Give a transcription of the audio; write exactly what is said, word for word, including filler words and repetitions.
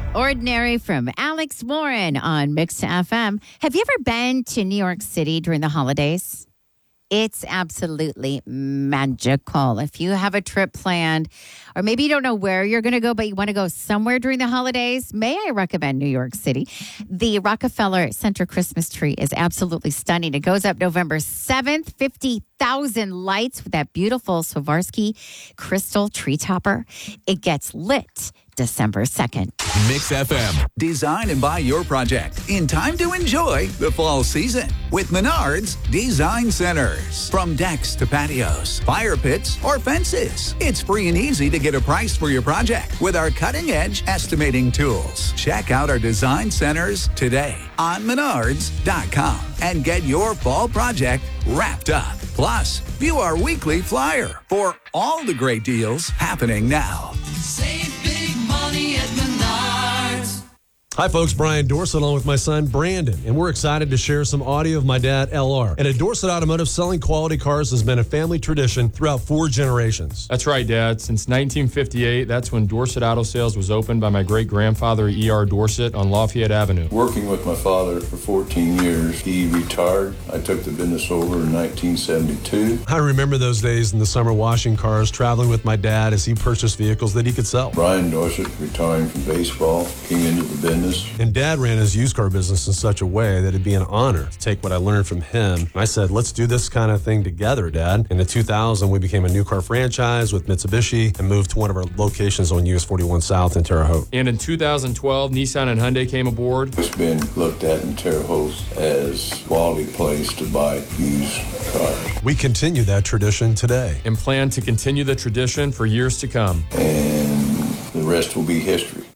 Ordinary from Alex Warren on Mix F M. Have you ever been to New York City during the holidays? It's absolutely magical. If you have a trip planned, or maybe you don't know where you're going to go, but you want to go somewhere during the holidays, may I recommend New York City? The Rockefeller Center Christmas tree is absolutely stunning. It goes up November seventh, fifty thousand lights with that beautiful Swarovski crystal tree topper. It gets lit December second. Mix F M. Design and buy your project in time to enjoy the fall season with Menards Design Centers. From decks to patios, fire pits, or fences, it's free and easy to get a price for your project with our cutting-edge estimating tools. Check out our design centers today on menards dot com and get your fall project wrapped up. Plus, view our weekly flyer for all the great deals happening now. Save big money at Menards. Hi, folks. Brian Dorsett along with my son, Brandon, and we're excited to share some audio of my dad, L R. And at Dorsett Automotive, selling quality cars has been a family tradition throughout four generations. That's right, Dad. Since nineteen fifty-eight, that's when Dorsett Auto Sales was opened by my great-grandfather, E R Dorsett, on Lafayette Avenue. Working with my father for fourteen years, he retired. I took the business over in nineteen seventy-two. I remember those days in the summer washing cars, traveling with my dad as he purchased vehicles that he could sell. Brian Dorsett, retiring from baseball, came into the business. And Dad ran his used car business in such a way that it'd be an honor to take what I learned from him. I said, let's do this kind of thing together, Dad. And in two thousand, we became a new car franchise with Mitsubishi and moved to one of our locations on U S forty-one South in Terre Haute. And in two thousand twelve, Nissan and Hyundai came aboard. It's been looked at in Terre Haute as a quality place to buy used cars. We continue that tradition today. And plan to continue the tradition for years to come. And the rest will be history.